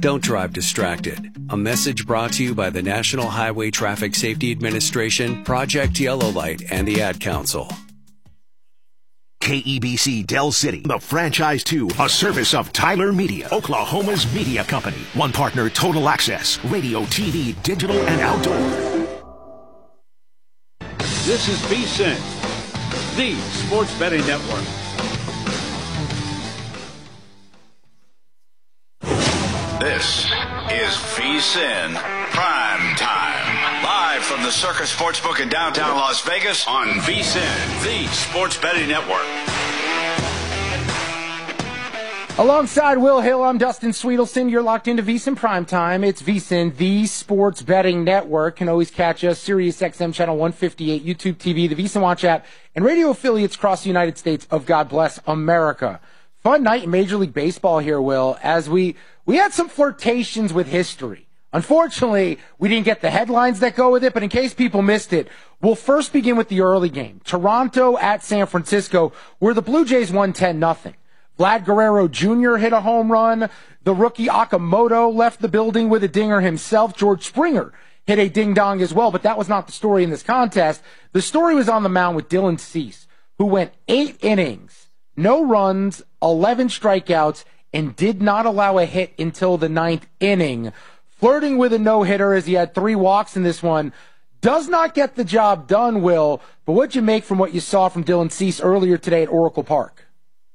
Don't drive distracted. A message brought to you by the National Highway Traffic Safety Administration, Project Yellow Light, and the Ad Council. KEBC Del City, the Franchise 2, a service of Tyler Media, Oklahoma's media company. One partner, Total Access, radio, TV, digital, and outdoor. This is VSiN, the Sports Betting Network. This is VSiN Prime Time. Live from the Circus Sportsbook in downtown Las Vegas on VSiN, the Sports Betting Network. Alongside Will Hill, I'm Dustin Sweetelson. You're locked into VSiN Prime Time. It's VSiN, the Sports Betting Network. Can always catch us, Sirius XM Channel 158, YouTube TV, the VSiN Watch app, and radio affiliates across the United States of God Bless America. Fun night in Major League Baseball here, Will, as we had some flirtations with history. Unfortunately, we didn't get the headlines that go with it, but in case people missed it, we'll first begin with the early game. Toronto at San Francisco, where the Blue Jays won 10-0. Vlad Guerrero Jr. hit a home run. The rookie Okamoto left the building with a dinger himself. George Springer hit a ding-dong as well, but that was not the story in this contest. The story was on the mound with Dylan Cease, who went 8 innings, no runs, 11 strikeouts, and did not allow a hit until the 9th inning. Flirting with a no-hitter as he had 3 walks in this one. Does not get the job done, Will, but what'd you make from what you saw from Dylan Cease earlier today at Oracle Park?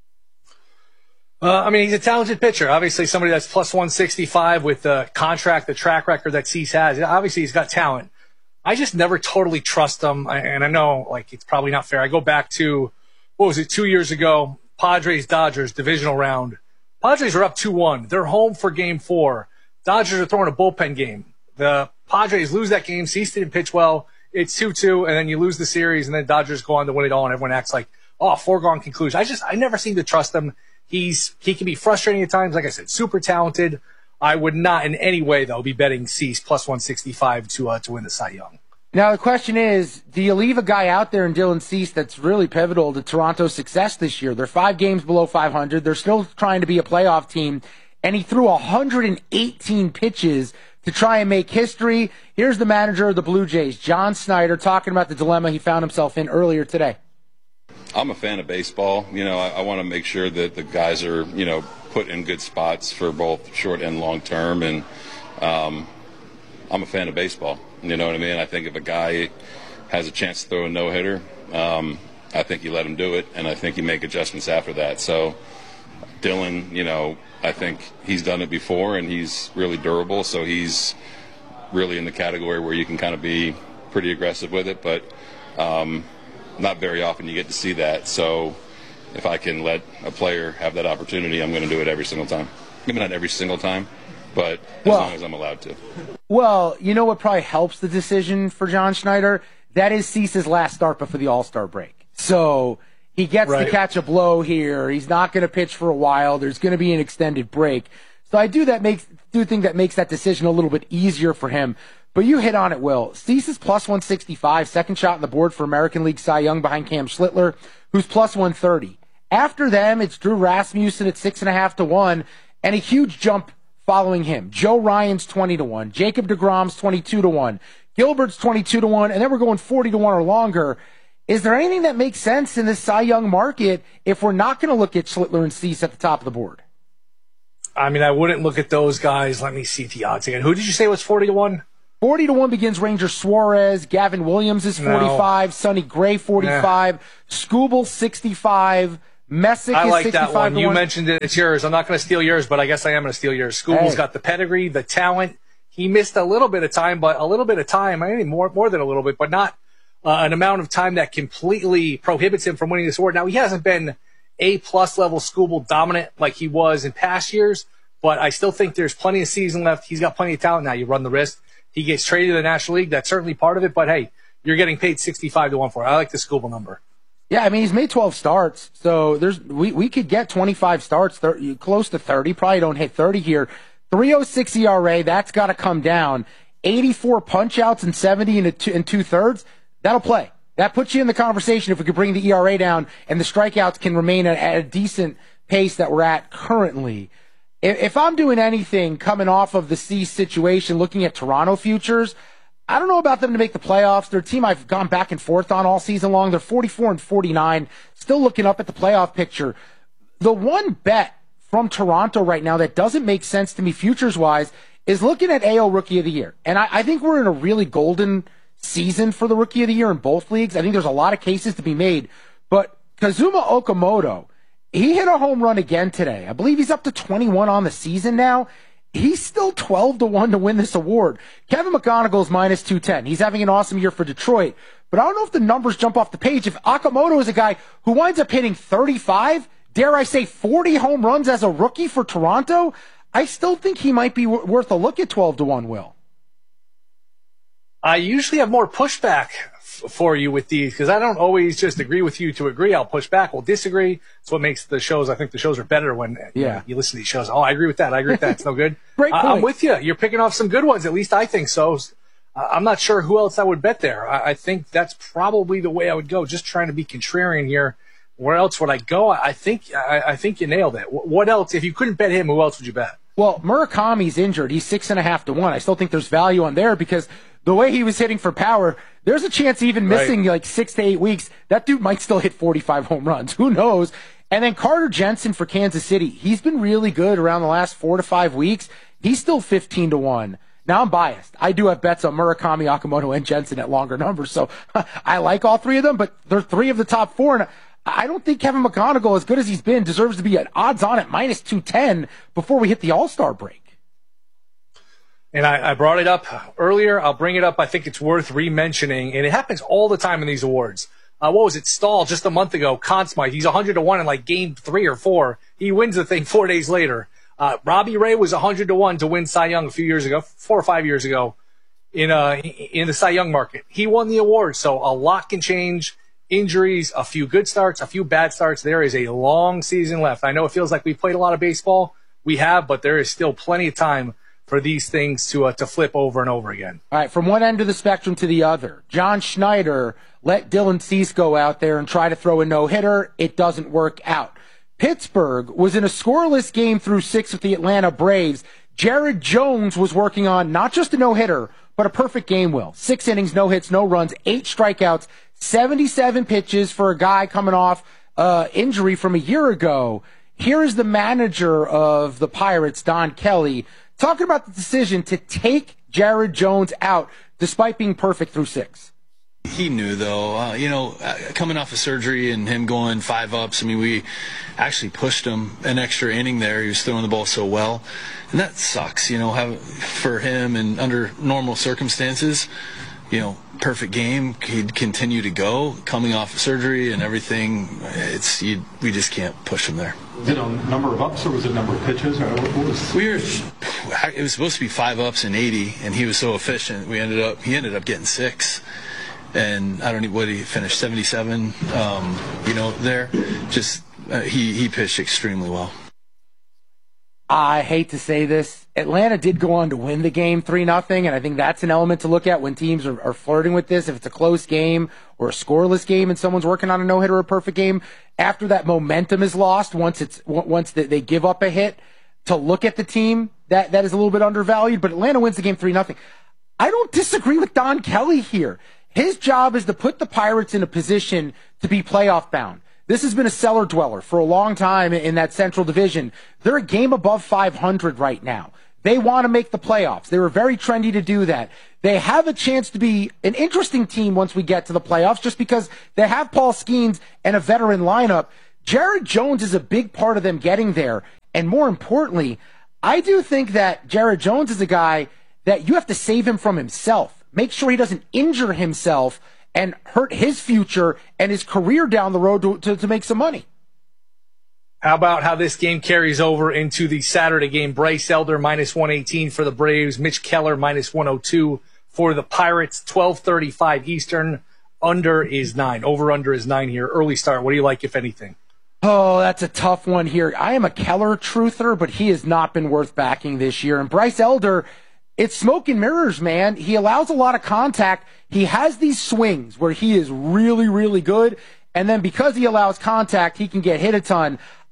He's a talented pitcher. Obviously, somebody that's plus 165 with the contract, the track record that Cease has. Obviously, he's got talent. I just never totally trust him, and I know, it's probably not fair. I go back to, 2 years ago, Padres-Dodgers divisional round. Padres are up 2-1. They're home for Game 4. Dodgers are throwing a bullpen game. The Padres lose that game. Cease didn't pitch well. It's 2-2, and then you lose the series, and then Dodgers go on to win it all, and everyone acts like, foregone conclusion. I never seem to trust him. He can be frustrating at times. Like I said, super talented. I would not in any way, though, be betting Cease plus 165 to win the Cy Young. Now, the question is, do you leave a guy out there in Dylan Cease that's really pivotal to Toronto's success this year? They're 5 games below 500. They're still trying to be a playoff team, and he threw 118 pitches to try and make history. Here's the manager of the Blue Jays, John Schneider, talking about the dilemma he found himself in earlier today. I'm a fan of baseball. I want to make sure that the guys are, put in good spots for both short and long term, and I'm a fan of baseball. You know what I mean? I think if a guy has a chance to throw a no-hitter, I think you let him do it, and I think you make adjustments after that. So Dylan, I think he's done it before, and he's really durable, so he's really in the category where you can kind of be pretty aggressive with it, but not very often you get to see that. So if I can let a player have that opportunity, I'm going to do it every single time. Maybe not every single time, but as long as I'm allowed to. Well, you know what probably helps the decision for John Schneider? That is Cease's last start before the All-Star break. So he gets to catch a blow here. He's not going to pitch for a while. There's going to be an extended break. So I do think that makes that decision a little bit easier for him. But you hit on it, Will. Cease is plus 165, second shot on the board for American League Cy Young behind Cam Schlittler, who's plus 130. After them, it's Drew Rasmussen at 6.5 to 1, and a huge jump following him. Joe Ryan's 20 to 1, Jacob deGrom's 22 to 1, Gilbert's 22 to 1, and then we're going 40 to 1 or longer. Is there anything that makes sense in this Cy Young market if we're not going to look at Schlittler and Cease at the top of the board? I wouldn't look at those guys. Let me see the odds again. Who did you say was 40 to 1? 40 to 1 begins Ranger Suarez. Gavin Williams is 45. Sonny Gray 45. Skubal 65. Messick I is like 65 that one. to You 1. mentioned it. It's yours. I'm not going to steal yours, but I guess I am going to steal yours. Skubal's got the pedigree, the talent. He missed a little bit of time, I mean, more than a little bit, but not an amount of time that completely prohibits him from winning this award. Now, he hasn't been A-plus level Skubal dominant like he was in past years, but I still think there's plenty of season left. He's got plenty of talent now. You run the risk. He gets traded to the National League. That's certainly part of it, but hey, you're getting paid 65 to 1 for it. I like the Skubal number. Yeah, he's made 12 starts, so we could get 25 starts, close to 30. Probably don't hit 30 here. 3.06 ERA, that's got to come down. 84 punch-outs and 70 and two-thirds, that'll play. That puts you in the conversation if we could bring the ERA down and the strikeouts can remain at a decent pace that we're at currently. if I'm doing anything coming off of the Cease situation, looking at Toronto futures, I don't know about them to make the playoffs. They're a team I've gone back and forth on all season long. They're 44-49, still looking up at the playoff picture. The one bet from Toronto right now that doesn't make sense to me futures-wise is looking at AL Rookie of the Year. And I think we're in a really golden season for the Rookie of the Year in both leagues. I think there's a lot of cases to be made. But Kazuma Okamoto, he hit a home run again today. I believe he's up to 21 on the season now. He's still 12-1 to win this award. Kevin McGonigal's minus 210. He's having an awesome year for Detroit. But I don't know if the numbers jump off the page. If Okamoto is a guy who winds up hitting 35, dare I say 40 home runs as a rookie for Toronto, I still think he might be worth a look at 12-1, Will. I usually have more pushback for you with these because I don't always just agree with you to agree. I'll push back. We'll disagree. It's what makes the shows. I think the shows are better when you listen to these shows. Oh, I agree with that. I agree with that. It's no good. Great point. I'm with you. You're picking off some good ones. At least I think so. I'm not sure who else I would bet there. I think that's probably the way I would go. Just trying to be contrarian here. Where else would I go? I think you nailed it. What else? If you couldn't bet him, who else would you bet? Well, Murakami's injured. He's 6.5-1. I still think there's value on there because the way he was hitting for power, there's a chance even missing like 6 to 8 weeks, that dude might still hit 45 home runs. Who knows? And then Carter Jensen for Kansas City. He's been really good around the last 4 to 5 weeks. He's still 15-1. Now I'm biased. I do have bets on Murakami, Okamoto, and Jensen at longer numbers. So I like all three of them, but they're three of the top four. And I don't think Kevin McGonigal, as good as he's been, deserves to be at odds on at minus 210 before we hit the All-Star break. And I brought it up earlier. I'll bring it up. I think it's worth re-mentioning. And it happens all the time in these awards. What was it? Stahl just a month ago. Conn Smythe. He's 100-1 in like game 3 or 4. He wins the thing 4 days later. Robbie Ray was 100-1 to win Cy Young a few years ago, 4 or 5 years ago in the Cy Young market. He won the award. So a lot can change. Injuries, a few good starts, a few bad starts. There is a long season left. I know it feels like we've played a lot of baseball. We have, but there is still plenty of time for these things to flip over and over again. All right, from one end of the spectrum to the other. John Schneider let Dylan Cease go out there and try to throw a no-hitter. It doesn't work out. Pittsburgh was in a scoreless game through 6 with the Atlanta Braves. Jared Jones was working on not just a no-hitter, but a perfect game, Will. 6 innings, no hits, no runs, 8 strikeouts, 77 pitches for a guy coming off injury from a year ago. Here is the manager of the Pirates, Don Kelly, talking about the decision to take Jared Jones out despite being perfect through 6. He knew, though, coming off of surgery and him going 5 ups, I mean, we actually pushed him an extra inning there. He was throwing the ball so well. And that sucks, for him and under normal circumstances, perfect game. He'd continue to go coming off of surgery and everything. We just can't push him there. Was it a number of ups or was it a number of pitches? Or what was... It was supposed to be 5 ups and 80, and he was so efficient. He ended up getting 6. And I don't know what he finished, 77, there. Just he pitched extremely well. I hate to say this. Atlanta did go on to win the game 3-0, and I think that's an element to look at when teams are flirting with this. If it's a close game or a scoreless game and someone's working on a no-hitter or a perfect game, after that momentum is lost, once they give up a hit, to look at the team, that is a little bit undervalued. But Atlanta wins the game 3-0. I don't disagree with Don Kelly here. His job is to put the Pirates in a position to be playoff bound. This has been a cellar dweller for a long time in that Central Division. They're a game above 500 right now. They want to make the playoffs. They were very trendy to do that. They have a chance to be an interesting team once we get to the playoffs just because they have Paul Skeens and a veteran lineup. Jared Jones is a big part of them getting there. And more importantly, I do think that Jared Jones is a guy that you have to save him from himself. Make sure he doesn't injure himself and hurt his future and his career down the road to make some money. How about how this game carries over into the Saturday game? Bryce Elder minus 118 for the Braves. Mitch Keller minus 102 for the Pirates. 12:35 Eastern. Under is 9. Over-under is 9 here. Early start. What do you like, if anything? Oh, that's a tough one here. I am a Keller truther, but he has not been worth backing this year. And Bryce Elder, it's smoke and mirrors, man. He allows a lot of contact. He has these swings where he is really, really good. And then because he allows contact, he can get hit a ton.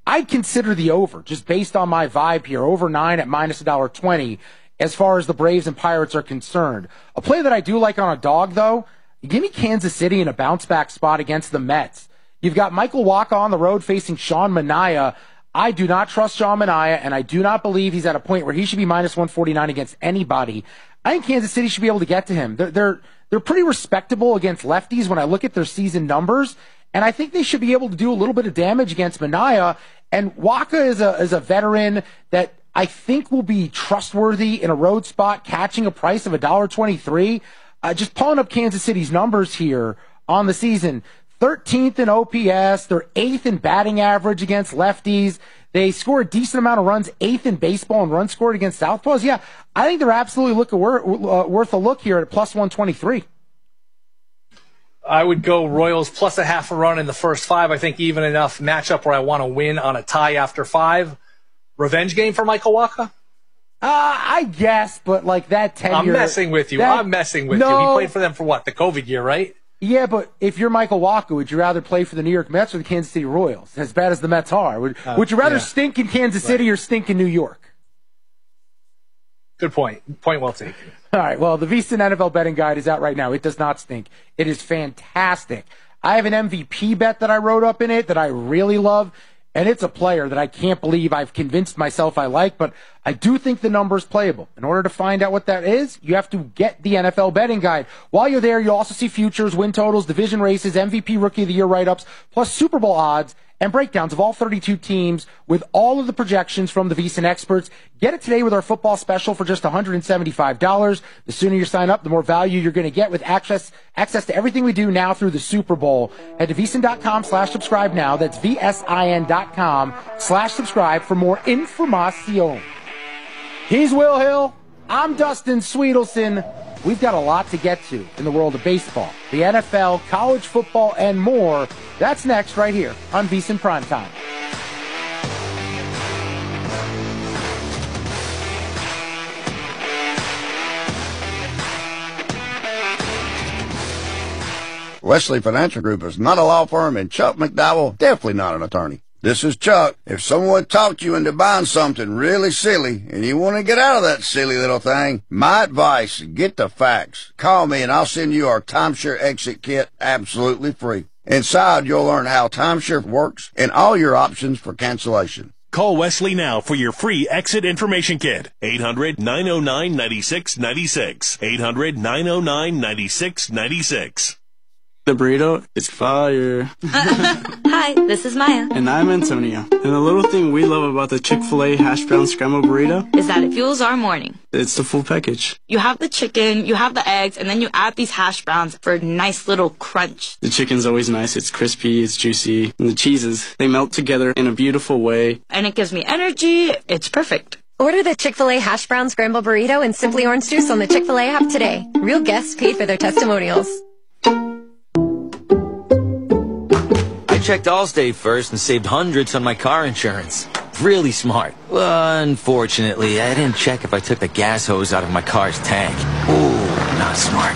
I'd consider the over, just based on my vibe here. Over 9 at minus $1.20 as far as the Braves and Pirates are concerned. A play that I do like on a dog, though, give me Kansas City in a bounce-back spot against the Mets. You've got Michael Wacha on the road facing Sean Manaea. I do not trust Sean Manaea, and I do not believe he's at a point where he should be minus 149 against anybody. I think Kansas City should be able to get to him. They're pretty respectable against lefties when I look at their season numbers, and I think they should be able to do a little bit of damage against Manaea. And Wacha is a veteran that I think will be trustworthy in a road spot, catching a price of $1.23. Just pulling up Kansas City's numbers here on the season. 13th in OPS. They're 8th in batting average against lefties. They score a decent amount of runs, 8th in baseball in runs scored against southpaws. Yeah, I think they're absolutely worth a look here at plus 123. I would go Royals plus a half a run in the first 5. I think even enough matchup where I want to win on a tie after 5. Revenge game for Michael Wacha? I guess, but like that 10-year... I'm messing with you. I'm messing with you. He played for them for what? The COVID year, right? Yeah, but if you're Michael Wacha, would you rather play for the New York Mets or the Kansas City Royals? As bad as the Mets are. Would you rather stink in Kansas City or stink in New York? Good point. Point well taken. All right, well, the VSiN NFL betting guide is out right now. It does not stink. It is fantastic. I have an MVP bet that I wrote up in it that I really love, and it's a player that I can't believe I've convinced myself I like, but I do think the number is playable. In order to find out what that is, you have to get the NFL betting guide. While you're there, you'll also see futures, win totals, division races, MVP Rookie of the Year write-ups, plus Super Bowl odds and breakdowns of all 32 teams with all of the projections from the VSiN experts. Get it today with our football special for just $175. The sooner you sign up, the more value you're going to get with access to everything we do now through the Super Bowl. Head to VSiN.com/subscribe now. That's VSIN.com/subscribe for more information. He's Will Hill. I'm Dustin Sweetelson. We've got a lot to get to in the world of baseball, the NFL, college football, and more. That's next right here on VSiN Primetime. Wesley Financial Group is not a law firm, and Chuck McDowell definitely not an attorney. This is Chuck. If someone talked you into buying something really silly and you want to get out of that silly little thing, my advice, get the facts. Call me and I'll send you our timeshare exit kit absolutely free. Inside, you'll learn how timeshare works and all your options for cancellation. Call Wesley now for your free exit information kit. 800-909-9696. 800-909-9696. The burrito is fire. Hi, this is Maya. And I'm Antonio. And the little thing we love about the Chick-fil-A hash brown scrambled burrito is that it fuels our morning. It's the full package. You have the chicken, you have the eggs, and then you add these hash browns for a nice little crunch. The chicken's always nice. It's crispy, it's juicy. And the cheeses, they melt together in a beautiful way. And it gives me energy. It's perfect. Order the Chick-fil-A hash brown scrambled burrito and Simply Orange Juice on the Chick-fil-A app today. Real guests paid for their testimonials. I checked Allstate first and saved hundreds on my car insurance. Really smart. Unfortunately, I didn't check if I took the gas hose out of my car's tank. Ooh, not smart.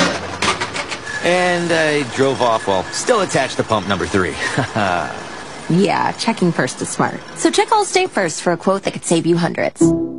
And I drove off while still attached to pump number 3. Yeah, checking first is smart. So check Allstate first for a quote that could save you hundreds.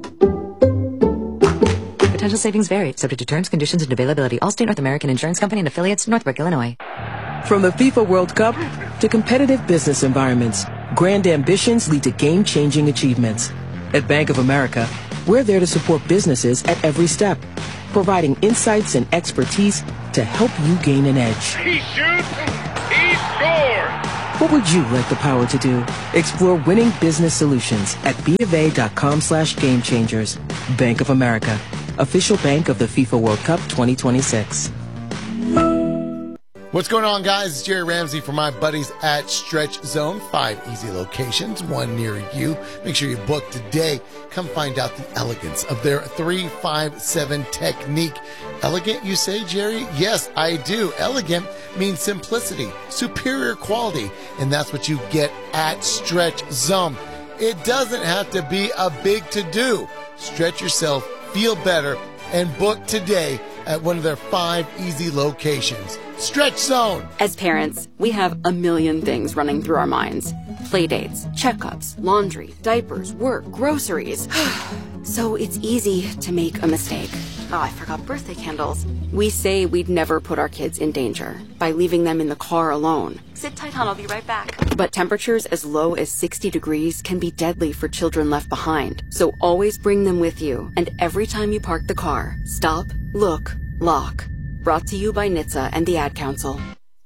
Potential savings vary, subject to terms, conditions, and availability. Allstate North American Insurance Company and affiliates, Northbrook, Illinois. From the FIFA World Cup to competitive business environments, grand ambitions lead to game-changing achievements. At Bank of America, we're there to support businesses at every step, providing insights and expertise to help you gain an edge. He shoots, he scores! What would you like the power to do? Explore winning business solutions at BofA.com/gamechangers. Bank of America, official bank of the FIFA World Cup 2026. What's going on, guys? It's Jerry Ramsey from my buddies at Stretch Zone. 5 easy locations, 1 near you. Make sure you book today. Come find out the elegance of their 3-5-7 technique. Elegant, you say, Jerry? Yes, I do. Elegant means simplicity, superior quality, and that's what you get at Stretch Zone. It doesn't have to be a big to-do. Stretch yourself, feel better, and book today at one of their 5 easy locations. Stretch Zone. As parents, we have a million things running through our minds. Playdates, checkups, laundry, diapers, work, groceries. So it's easy to make a mistake. Oh, I forgot birthday candles. We say we'd never put our kids in danger by leaving them in the car alone. Sit tight, hon. I'll be right back. But temperatures as low as 60 degrees can be deadly for children left behind. So always bring them with you. And every time you park the car, stop, look, lock. Brought to you by NHTSA and the Ad Council.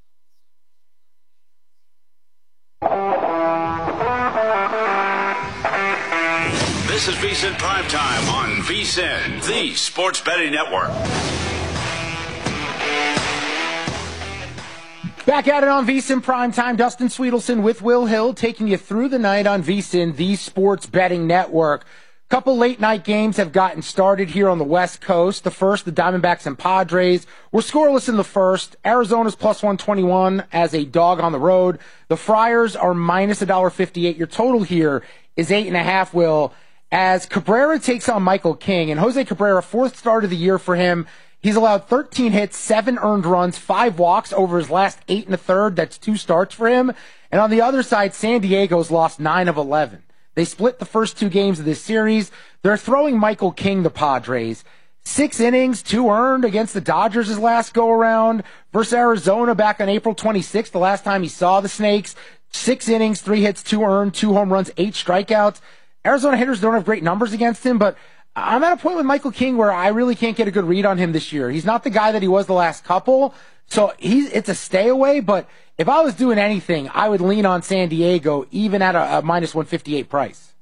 This is VSiN Primetime on VSiN, the Sports Betting Network. Back at it on VSiN Primetime. Dustin Sweetelson with Will Hill taking you through the night on VSiN, the Sports Betting Network. Couple late night games have gotten started here on the West Coast. The first, the Diamondbacks and Padres, were scoreless in the first. Arizona's plus 121 as a dog on the road. The Friars are minus $1.58. Your total here is 8.5, Will, as Cabrera takes on Michael King. And Jose Cabrera, fourth start of the year for him. He's allowed 13 hits, 7 earned runs, 5 walks over his last 8 1/3. That's 2 starts for him. And on the other side, San Diego's lost 9 of 11. They split the first 2 games of this series. They're throwing Michael King, the Padres. 6 innings, 2 earned against the Dodgers his last go-around. Versus Arizona back on April 26th, the last time he saw the Snakes. 6 innings, 3 hits, 2 earned, 2 home runs, 8 strikeouts. Arizona hitters don't have great numbers against him, but I'm at a point with Michael King where I really can't get a good read on him this year. He's not the guy that he was the last couple, so it's a stay away, but if I was doing anything, I would lean on San Diego, even at a minus 158 price.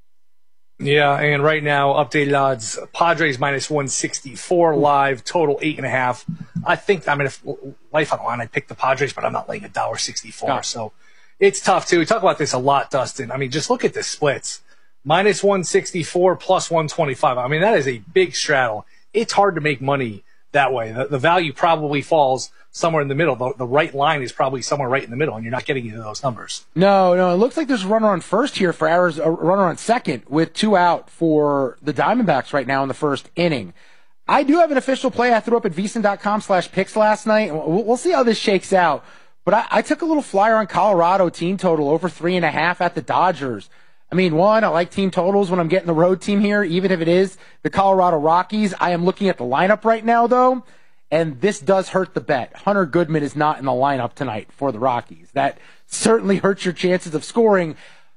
Yeah, and right now, updated odds, Padres minus 164 live, total 8.5. I think, if life on the line, I'd pick the Padres, but I'm not laying $1.64, so it's tough, too. We talk about this a lot, Dustin. Just look at the splits. Minus 164, plus 125. That is a big straddle. It's hard to make money that way. The value probably falls somewhere in the middle. The right line is probably somewhere right in the middle, and you're not getting into those numbers. No. It looks like there's a runner on first here for Arizona, a runner on second with 2 out for the Diamondbacks right now in the first inning. I do have an official play I threw up at VSiN.com/picks last night. We'll see how this shakes out. But I took a little flyer on Colorado team total over 3.5 at the Dodgers. One, I like team totals when I'm getting the road team here, even if it is the Colorado Rockies. I am looking at the lineup right now, though, and this does hurt the bet. Hunter Goodman is not in the lineup tonight for the Rockies. That certainly hurts your chances of scoring.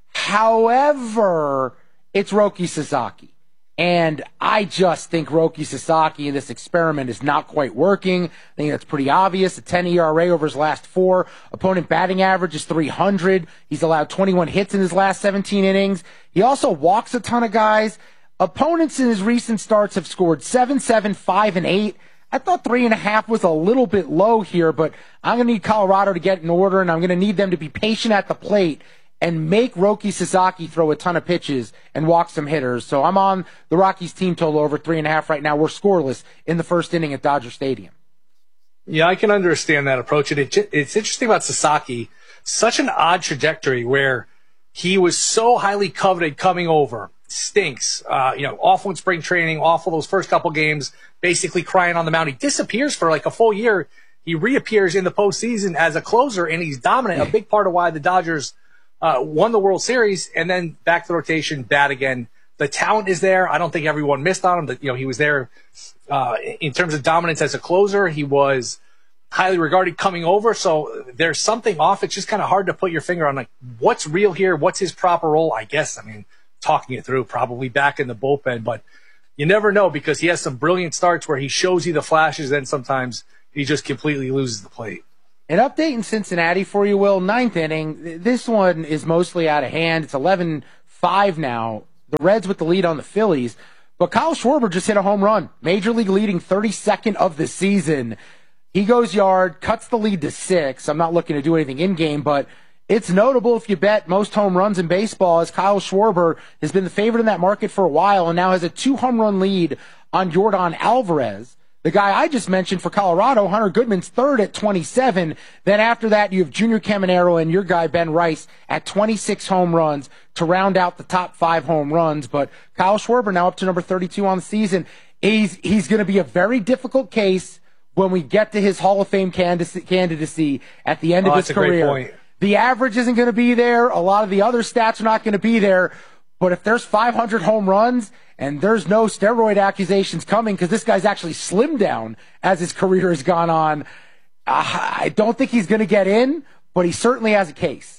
However, it's Roki Sasaki. And I just think Roki Sasaki in this experiment is not quite working. I think that's pretty obvious. A 10 ERA over his last 4. Opponent batting average is .300. He's allowed 21 hits in his last 17 innings. He also walks a ton of guys. Opponents in his recent starts have scored 7, 7, 5, and 8. I thought 3.5 was a little bit low here, but I'm going to need Colorado to get in order, and I'm going to need them to be patient at the plate and make Roki Sasaki throw a ton of pitches and walk some hitters. So I'm on the Rockies team total over 3.5 right now. We're scoreless in the first inning at Dodger Stadium. Yeah, I can understand that approach. It's interesting about Sasaki. Such an odd trajectory where he was so highly coveted coming over. Stinks. Awful in spring training, awful those first couple games, basically crying on the mound. He disappears for like a full year. He reappears in the postseason as a closer, and he's dominant. A big part of why the Dodgers won the World Series, and then back to the rotation, bad again. The talent is there. I don't think everyone missed on him. He was there in terms of dominance as a closer. He was highly regarded coming over. So there's something off. It's just kind of hard to put your finger on what's real here. What's his proper role? I guess, talking it through, probably back in the bullpen, but you never know because he has some brilliant starts where he shows you the flashes, then sometimes he just completely loses the plate. An update in Cincinnati for you, Will. 9th inning. This one is mostly out of hand. It's 11-5 now. The Reds with the lead on the Phillies. But Kyle Schwarber just hit a home run. Major League leading 32nd of the season. He goes yard, cuts the lead to 6. I'm not looking to do anything in-game, but it's notable if you bet most home runs in baseball, as Kyle Schwarber has been the favorite in that market for a while and now has a 2-home-run lead on Yordan Alvarez. The guy I just mentioned for Colorado, Hunter Goodman's third at 27. Then after that, you have Junior Caminero and your guy, Ben Rice, at 26 home runs to round out the top 5 home runs. But Kyle Schwarber now up to number 32 on the season. He's going to be a very difficult case when we get to his Hall of Fame candidacy at the end of his career. The average isn't going to be there. A lot of the other stats are not going to be there. But if there's 500 home runs and there's no steroid accusations coming because this guy's actually slimmed down as his career has gone on, I don't think he's going to get in, but he certainly has a case.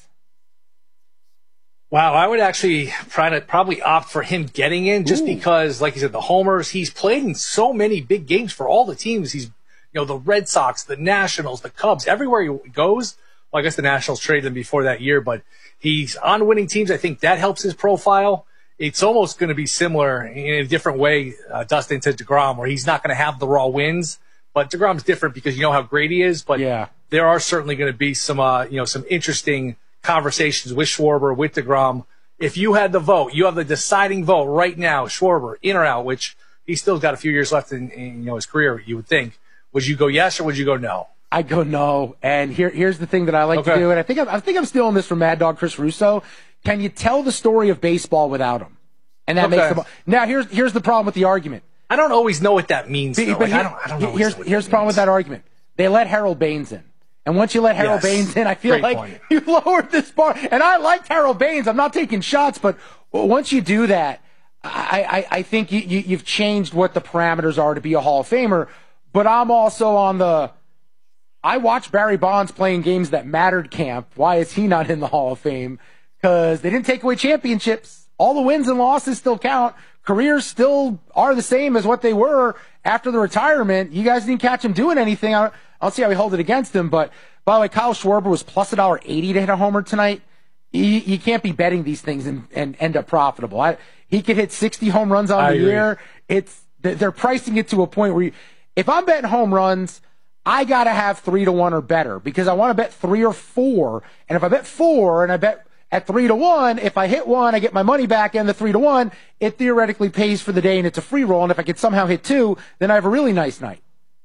Wow, I would actually probably opt for him getting in just because, like you said, the homers, he's played in so many big games for all the teams. He's, the Red Sox, the Nationals, the Cubs, everywhere he goes. Well, I guess the Nationals traded him before that year, but he's on winning teams. I think that helps his profile. It's almost going to be similar in a different way, Dustin, to DeGrom, where he's not going to have the raw wins. But DeGrom's different because you know how great he is. But there are certainly going to be some, some interesting conversations with Schwarber, with DeGrom. If you had the vote, you have the deciding vote right now, Schwarber, in or out, which he's still got a few years left in his career, you would think. Would you go yes or would you go no? I go no. And here's the thing that I like to do, and I think I'm stealing this from Mad Dog Chris Russo. Can you tell the story of baseball without him? And that makes them. Now here's the problem with the argument. I don't always know what that means. Though. Like, I don't know. Here's the problem with that argument. They let Harold Baines in. And once you let Harold Baines in, I feel like you lowered this bar. And I liked Harold Baines. I'm not taking shots, but once you do that, I think you've changed what the parameters are to be a Hall of Famer. But I'm also on the I watched Barry Bonds playing games that mattered camp. Why is he not in the Hall of Fame? Because they didn't take away championships. All the wins and losses still count. Careers still are the same as what they were after the retirement. You guys didn't catch him doing anything. I'll see how we hold it against him. But, by the way, Kyle Schwarber was plus $1.80 to hit a homer tonight. You can't be betting these things and end up profitable. He could hit 60 home runs on the year. They're pricing it to a point where if I'm betting home runs, I got to have 3-1 or better because I want to bet 3 or 4. And if I bet 4 and I bet at 3-1, if I hit 1, I get my money back, and the 3-1, it theoretically pays for the day and it's a free roll. And if I could somehow hit 2, then I have a really nice night.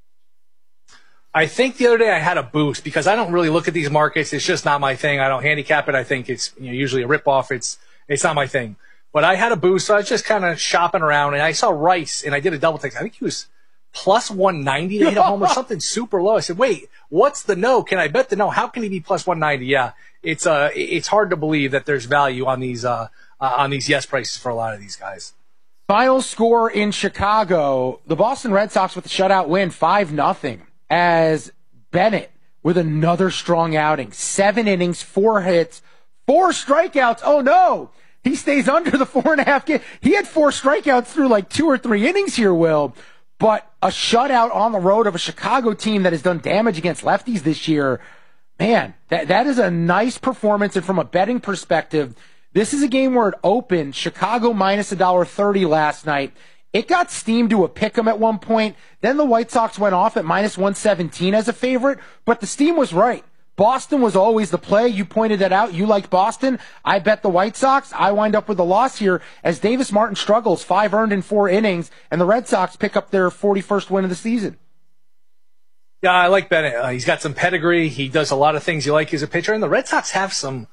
I think the other day I had a boost because I don't really look at these markets. It's just not my thing. I don't handicap it. I think it's usually a ripoff. It's not my thing. But I had a boost, so I was just kind of shopping around, and I saw Rice, and I did a double take. I think he was plus 190 to hit a home or something super low. I said, wait, what's the no? Can I bet the no? How can he be plus 190? Yeah, it's hard to believe that there's value on these yes prices for a lot of these guys. Final score in Chicago, the Boston Red Sox with a shutout win, 5-0, as Bennett with another strong outing. 7 innings, 4 hits, 4 strikeouts. Oh, no. He stays under the 4.5 game. He had 4 strikeouts through like 2 or 3 innings here, Will. But a shutout on the road of a Chicago team that has done damage against lefties this year, man, that is a nice performance. And from a betting perspective, this is a game where it opened Chicago minus $1.30 last night. It got steamed to a pick'em at one point. Then the White Sox went off at minus 117 as a favorite, but the steam was right. Boston was always the play. You pointed that out. You liked Boston. I bet the White Sox. I wind up with a loss here as Davis Martin struggles, 5 earned in 4 innings, and the Red Sox pick up their 41st win of the season. Yeah, I like Bennett. He's got some pedigree. He does a lot of things you like as a pitcher, and the Red Sox have some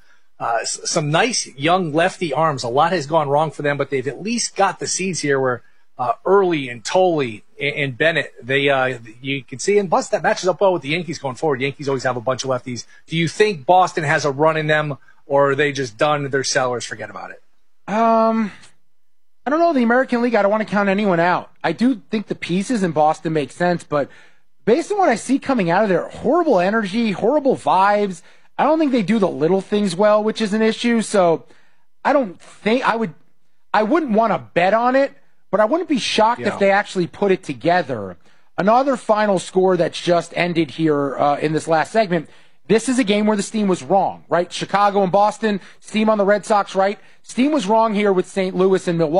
nice young lefty arms. A lot has gone wrong for them, but they've at least got the seeds here where Early and Tolley and Bennett, you can see, and plus that matches up well with the Yankees going forward. Yankees always have a bunch of lefties. Do you think Boston has a run in them, or are they just done? They're sellers, forget about it? I don't know. The American League, I don't want to count anyone out. I do think the pieces in Boston make sense, but based on what I see coming out of there, horrible energy, horrible vibes. I don't think they do the little things well, which is an issue. So I don't think I wouldn't want to bet on it. But I wouldn't be shocked if they actually put it together. Another final score that's just ended here in this last segment. This is a game where the steam was wrong, right? Chicago and Boston, steam on the Red Sox, right? Steam was wrong here with St. Louis and Milwaukee.